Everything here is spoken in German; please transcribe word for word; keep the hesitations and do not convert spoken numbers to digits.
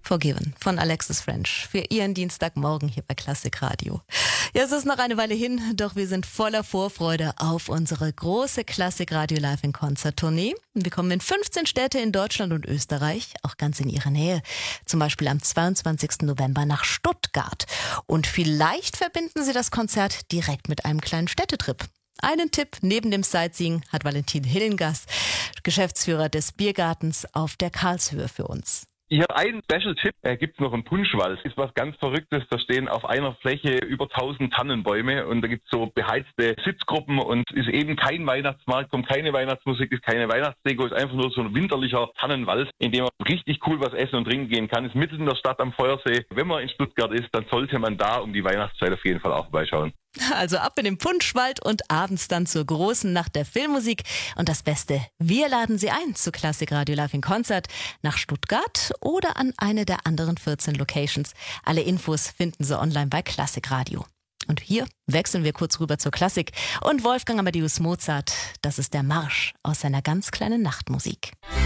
Forgiven von Alexis French für Ihren Dienstagmorgen hier bei Klassik Radio. Ja, es ist noch eine Weile hin, doch wir sind voller Vorfreude auf unsere große Klassik Radio Live in Konzert-Tournee. Wir kommen in fünfzehn Städte in Deutschland und Österreich, auch ganz in Ihrer Nähe. Zum Beispiel am zweiundzwanzigsten November nach Stuttgart. Und vielleicht verbinden Sie das Konzert direkt mit einem kleinen Städtetrip. Einen Tipp neben dem Sightseeing hat Valentin Hillengast, Geschäftsführer des Biergartens auf der Karlshöhe, für uns. Ich habe einen Special-Tipp, da gibt's noch einen Punschwald. Ist was ganz Verrücktes, da stehen auf einer Fläche über tausend Tannenbäume und da gibt's so beheizte Sitzgruppen und ist eben kein Weihnachtsmarkt, kommt keine Weihnachtsmusik, ist keine Weihnachtsdeko, ist einfach nur so ein winterlicher Tannenwald, in dem man richtig cool was essen und trinken gehen kann. Ist mitten in der Stadt am Feuersee. Wenn man in Stuttgart ist, dann sollte man da um die Weihnachtszeit auf jeden Fall auch vorbeischauen. Also ab in den Punschwald und abends dann zur großen Nacht der Filmmusik. Und das Beste, wir laden Sie ein zu Klassik Radio Live in Konzert nach Stuttgart oder an eine der anderen vierzehn Locations. Alle Infos finden Sie online bei Klassik Radio. Und hier wechseln wir kurz rüber zur Klassik. Und Wolfgang Amadeus Mozart, das ist der Marsch aus seiner ganz kleinen Nachtmusik.